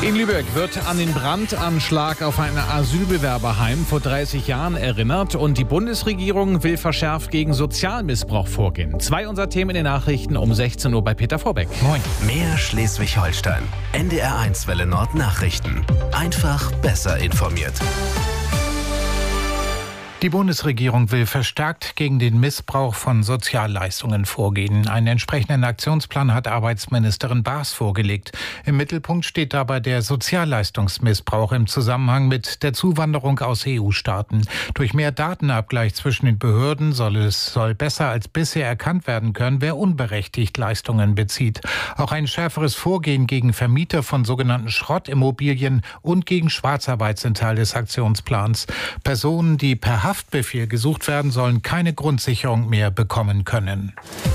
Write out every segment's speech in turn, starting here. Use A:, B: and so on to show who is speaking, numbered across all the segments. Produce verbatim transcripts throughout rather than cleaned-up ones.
A: In Lübeck wird an den Brandanschlag auf ein Asylbewerberheim vor dreißig Jahren erinnert und die Bundesregierung will verschärft gegen Sozialmissbrauch vorgehen. Zwei unserer Themen in den Nachrichten um sechzehn Uhr bei Peter Vorbeck.
B: Moin. Mehr Schleswig-Holstein. N D R eins Welle Nord Nachrichten. Einfach besser informiert.
C: Die Bundesregierung will verstärkt gegen den Missbrauch von Sozialleistungen vorgehen. Einen entsprechenden Aktionsplan hat Arbeitsministerin Baas vorgelegt. Im Mittelpunkt steht dabei der Sozialleistungsmissbrauch im Zusammenhang mit der Zuwanderung aus E U-Staaten. Durch mehr Datenabgleich zwischen den Behörden soll es soll besser als bisher erkannt werden können, wer unberechtigt Leistungen bezieht. Auch ein schärferes Vorgehen gegen Vermieter von sogenannten Schrottimmobilien und gegen Schwarzarbeit sind Teil des Aktionsplans. Personen, die per Haftbefehl gesucht werden, sollen keine Grundsicherung mehr bekommen können.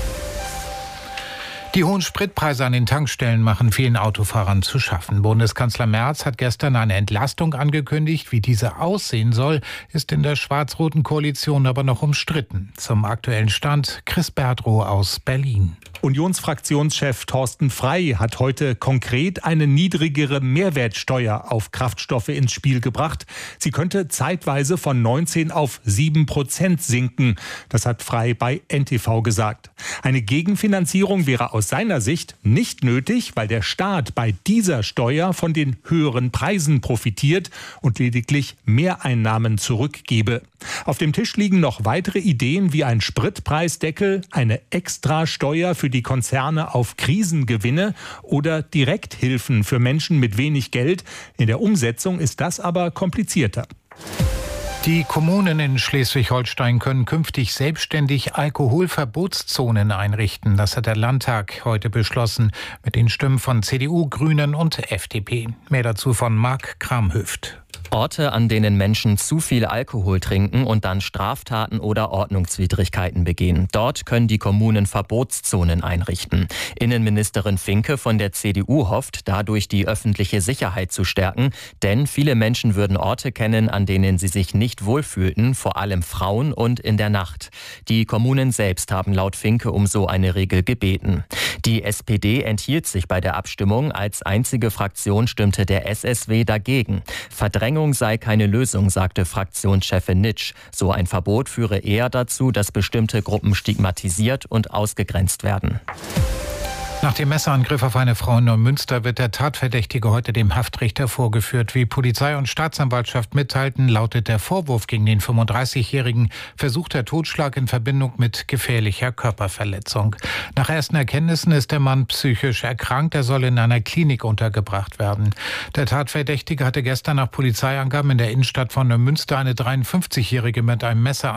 C: Die hohen Spritpreise an den Tankstellen machen vielen Autofahrern zu schaffen. Bundeskanzler Merz hat gestern eine Entlastung angekündigt. Wie diese aussehen soll, ist in der schwarz-roten Koalition aber noch umstritten. Zum aktuellen Stand Chris Berdrow aus Berlin.
D: Unionsfraktionschef Thorsten Frey hat heute konkret eine niedrigere Mehrwertsteuer auf Kraftstoffe ins Spiel gebracht. Sie könnte zeitweise von neunzehn auf sieben Prozent sinken. Das hat Frey bei N T V gesagt. Eine Gegenfinanzierung wäre aus seiner Sicht nicht nötig, weil der Staat bei dieser Steuer von den höheren Preisen profitiert und lediglich Mehreinnahmen zurückgebe. Auf dem Tisch liegen noch weitere Ideen wie ein Spritpreisdeckel, eine Extrasteuer für die Konzerne auf Krisengewinne oder Direkthilfen für Menschen mit wenig Geld. In der Umsetzung ist das aber komplizierter.
C: Die Kommunen in Schleswig-Holstein können künftig selbstständig Alkoholverbotszonen einrichten. Das hat der Landtag heute beschlossen mit den Stimmen von C D U, Grünen und F D P. Mehr dazu von Marc Kramhöft.
E: Orte, an denen Menschen zu viel Alkohol trinken und dann Straftaten oder Ordnungswidrigkeiten begehen. Dort können die Kommunen Verbotszonen einrichten. Innenministerin Finke von der C D U hofft, dadurch die öffentliche Sicherheit zu stärken. Denn viele Menschen würden Orte kennen, an denen sie sich nicht wohlfühlten, vor allem Frauen und in der Nacht. Die Kommunen selbst haben laut Finke um so eine Regel gebeten. Die S P D enthielt sich bei der Abstimmung. Als einzige Fraktion stimmte der S S W dagegen. Verdrängung sei keine Lösung, sagte Fraktionschefin Nitsch. So ein Verbot führe eher dazu, dass bestimmte Gruppen stigmatisiert und ausgegrenzt werden.
C: Nach dem Messerangriff auf eine Frau in Neumünster wird der Tatverdächtige heute dem Haftrichter vorgeführt. Wie Polizei und Staatsanwaltschaft mitteilten, lautet der Vorwurf gegen den fünfunddreißigjährigen versuchter Totschlag in Verbindung mit gefährlicher Körperverletzung. Nach ersten Erkenntnissen ist der Mann psychisch erkrankt. Er soll in einer Klinik untergebracht werden. Der Tatverdächtige hatte gestern nach Polizeiangaben in der Innenstadt von Neumünster eine dreiundfünfzigjährige mit einem Messer